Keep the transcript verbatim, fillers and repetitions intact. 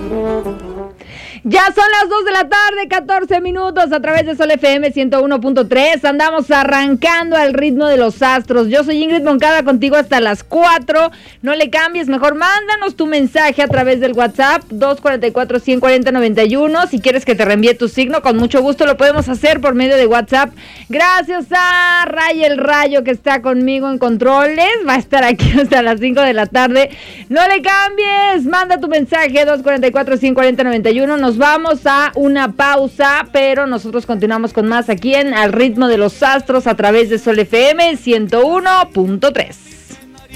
Ya son las dos de la tarde, catorce minutos a través de Sol F M ciento uno punto tres. Andamos arrancando al ritmo de los astros. Yo soy Ingrid Moncada, contigo hasta las cuatro. No le cambies, mejor mándanos tu mensaje a través del WhatsApp dos cuatro cuatro, uno cuatro cero, nueve uno. Si quieres que te reenvíe tu signo, con mucho gusto lo podemos hacer por medio de WhatsApp. Gracias a Ray el Rayo, que está conmigo en controles. Va a estar aquí hasta las cinco de la tarde. No le cambies, manda tu mensaje dos cuatro cuatro, uno cuatro cero, nueve uno. Nos vamos a una pausa, pero nosotros continuamos con más aquí en Al Ritmo de los Astros a través de Sol F M ciento uno punto tres.